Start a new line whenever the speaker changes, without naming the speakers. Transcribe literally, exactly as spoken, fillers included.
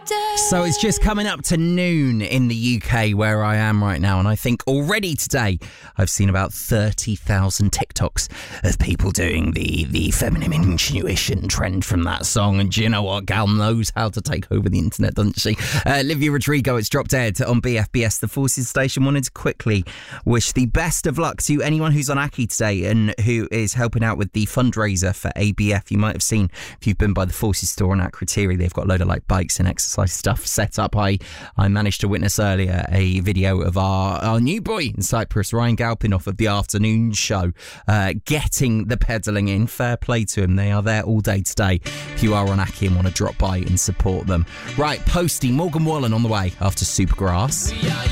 So it's just coming up to noon in the U K where I am right now, and I think already today I've seen about thirty thousand TikToks of people doing the, the feminine intuition trend from that song. And do you know what? Gal knows how to take over the internet, doesn't she? Uh, Olivia Rodrigo, it's Drop Dead on B F B S, the Forces Station. Wanted to quickly wish the best of luck to anyone who's on Aki today and who is helping out with the fundraiser for A B F. You might have seen, if you've been by the Forces store on Akrotiri, they've got a load of like bikes and exercise stuff set up. I, I managed to witness earlier a video of our, our new boy in Cyprus, Ryan Galpin, off of the afternoon show, uh, getting the pedalling in. Fair play to him. They are there all day today if you are on Aki and want to drop by and support them. Right, Posty, Morgan Wallen on the way after Supergrass.